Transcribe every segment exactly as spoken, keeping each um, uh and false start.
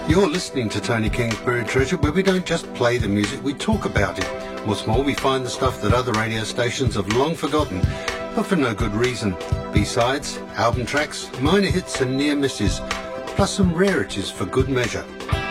You're listening to Tony King's Buried Treasure, where we don't just play the music, we talk about it. What's more, we find the stuff that other radio stations have long forgotten, but for no good reason. B-sides, album tracks, minor hits and near misses, plus some rarities for good measure.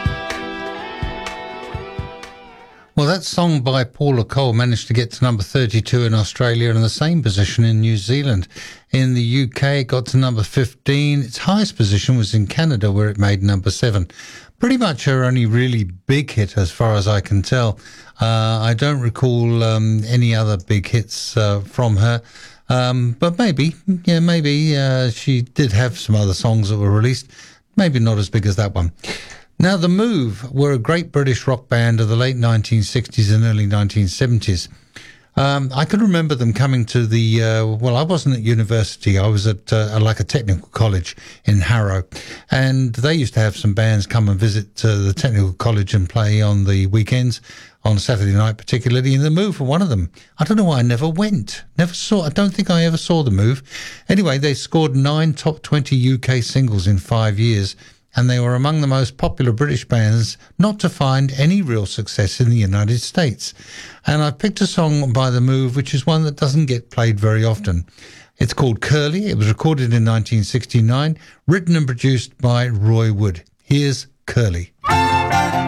Well, that song by Paula Cole managed to get to number thirty-two in Australia and the same position in New Zealand. In the U K, it got to number fifteen. Its highest position was in Canada, where it made number seven. Pretty much her only really big hit, as far as I can tell. Uh, I don't recall um, any other big hits uh, from her. Um, but maybe, yeah, maybe uh, she did have some other songs that were released. Maybe not as big as that one. Now, The Move were a great British rock band of the late nineteen sixties and early nineteen seventies. Um, I can remember them coming to the, uh, well, I wasn't at university. I was at uh, like a technical college in Harrow. And they used to have some bands come and visit uh, the technical college and play on the weekends, on Saturday night particularly. And The Move were one of them. I don't know why I never went. Never saw, I don't think I ever saw The Move. Anyway, they scored nine top twenty U K singles in five years. And they were among the most popular British bands not to find any real success in the United States. And I picked a song by The Move, which is one that doesn't get played very often. It's called Curly. It was recorded in nineteen sixty-nine, written and produced by Roy Wood. Here's Curly.